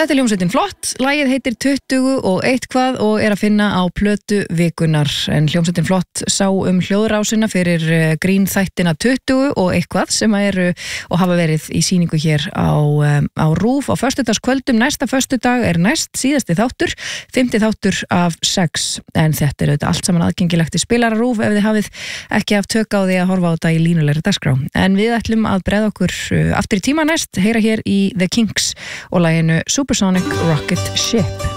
Þetta hljómsveitin Flott, lagið heitir 20 og eitthvað og að finna á plötu vikunnar. En hljómsveitin Flott sá hljóðrásina fyrir grínþættina 20 og eitthvað sem eru og hafa verið í sýningu hér á RÚV á föstudagskvöldum. Næsta föstudag næst síðasti þáttur, 5. þáttur af 6. En þetta auðvitað allt saman aðgengilegt í spilara RÚV ef þið hafið ekki haft tök á því að horfa á þetta í línulegri dagskrá. En við ætlum að bregða okkur aftur í tíma næst, heyra hér í The Kinks og laginu Supersonic Rocket Ship.